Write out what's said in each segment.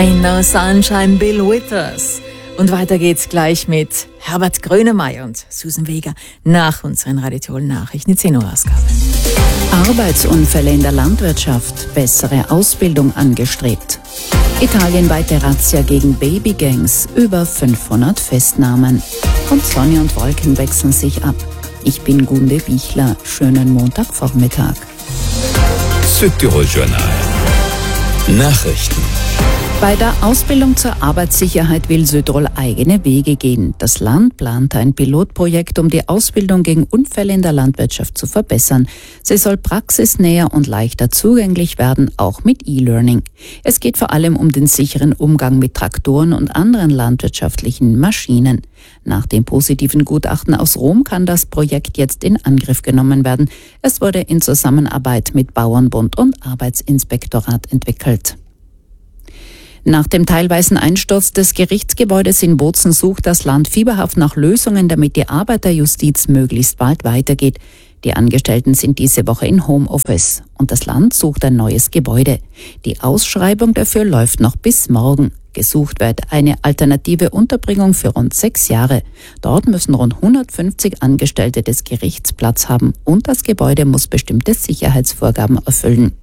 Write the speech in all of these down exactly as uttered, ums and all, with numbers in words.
Ain't No Sunshine, Bill Withers. Und weiter geht's gleich mit Herbert Grönemeyer und Susan Vega nach unseren Radio Tirol Nachrichten, die zehn Uhr Ausgabe. Arbeitsunfälle in der Landwirtschaft, bessere Ausbildung angestrebt. Italienweite Razzia gegen Babygangs, über fünfhundert Festnahmen. Und Sonne und Wolken wechseln sich ab. Ich bin Gunde Bichler. Schönen Montagvormittag. Südtirol Journal. Nachrichten. Bei der Ausbildung zur Arbeitssicherheit will Südtirol eigene Wege gehen. Das Land plant ein Pilotprojekt, um die Ausbildung gegen Unfälle in der Landwirtschaft zu verbessern. Sie soll praxisnäher und leichter zugänglich werden, auch mit E-Learning. Es geht vor allem um den sicheren Umgang mit Traktoren und anderen landwirtschaftlichen Maschinen. Nach dem positiven Gutachten aus Rom kann das Projekt jetzt in Angriff genommen werden. Es wurde in Zusammenarbeit mit Bauernbund und Arbeitsinspektorat entwickelt. Nach dem teilweisen Einsturz des Gerichtsgebäudes in Bozen sucht das Land fieberhaft nach Lösungen, damit die Arbeiterjustiz möglichst bald weitergeht. Die Angestellten sind diese Woche in Homeoffice und das Land sucht ein neues Gebäude. Die Ausschreibung dafür läuft noch bis morgen. Gesucht wird eine alternative Unterbringung für rund sechs Jahre. Dort müssen rund hundertfünfzig Angestellte des Gerichts Platz haben und das Gebäude muss bestimmte Sicherheitsvorgaben erfüllen.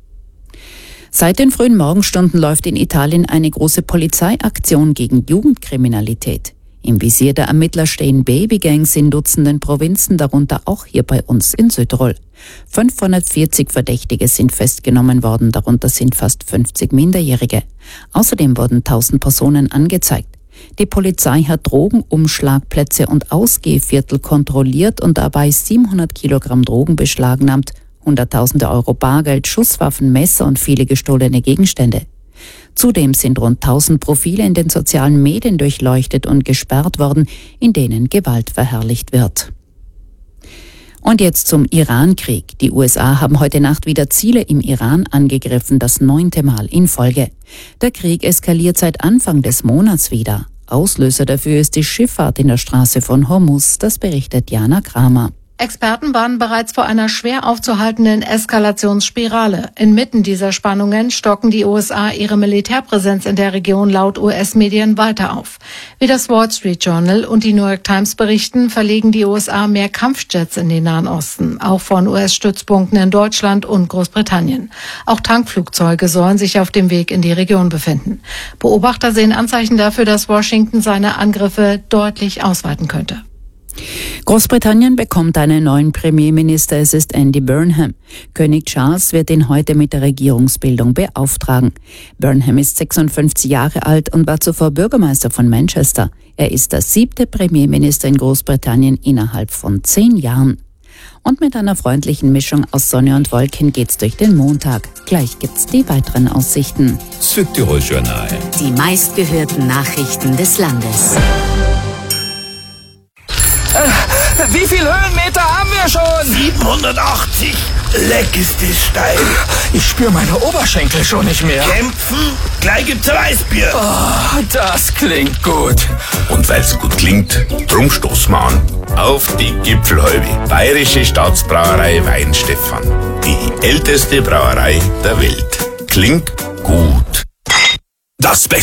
Seit den frühen Morgenstunden läuft in Italien eine große Polizeiaktion gegen Jugendkriminalität. Im Visier der Ermittler stehen Babygangs in Dutzenden Provinzen, darunter auch hier bei uns in Südtirol. fünfhundertvierzig Verdächtige sind festgenommen worden, darunter sind fast fünfzig Minderjährige. Außerdem wurden tausend Personen angezeigt. Die Polizei hat Drogenumschlagplätze und Ausgehviertel kontrolliert und dabei siebenhundert Kilogramm Drogen beschlagnahmt, Hunderttausende Euro Bargeld, Schusswaffen, Messer und viele gestohlene Gegenstände. Zudem sind rund tausend Profile in den sozialen Medien durchleuchtet und gesperrt worden, in denen Gewalt verherrlicht wird. Und jetzt zum Iran-Krieg. Die U S A haben heute Nacht wieder Ziele im Iran angegriffen, das neunte Mal in Folge. Der Krieg eskaliert seit Anfang des Monats wieder. Auslöser dafür ist die Schifffahrt in der Straße von Hormuz, das berichtet Jana Kramer. Experten warnen bereits vor einer schwer aufzuhaltenden Eskalationsspirale. Inmitten dieser Spannungen stocken die U S A ihre Militärpräsenz in der Region laut U S-Medien weiter auf. Wie das Wall Street Journal und die New York Times berichten, verlegen die U S A mehr Kampfjets in den Nahen Osten, auch von U S-Stützpunkten in Deutschland und Großbritannien. Auch Tankflugzeuge sollen sich auf dem Weg in die Region befinden. Beobachter sehen Anzeichen dafür, dass Washington seine Angriffe deutlich ausweiten könnte. Großbritannien bekommt einen neuen Premierminister, es ist Andy Burnham. König Charles wird ihn heute mit der Regierungsbildung beauftragen. Burnham ist sechsundfünfzig Jahre alt und war zuvor Bürgermeister von Manchester. Er ist der siebte Premierminister in Großbritannien innerhalb von zehn Jahren. Und mit einer freundlichen Mischung aus Sonne und Wolken geht's durch den Montag. Gleich gibt's die weiteren Aussichten. Südtirol Journal. Die meistgehörten Nachrichten des Landes. Äh, wie viel Höhenmeter haben wir schon? siebenhundertachtzig. Leck ist das steil. Ich spüre meine Oberschenkel schon nicht mehr. Kämpfen? Gleich gibt's ein Weißbier. Oh, das klingt gut. Und weil's gut klingt, drum stoßen wir an. Auf die Gipfelhalbe. Bayerische Staatsbrauerei Weinstefan. Die älteste Brauerei der Welt. Klingt gut. Das Beste.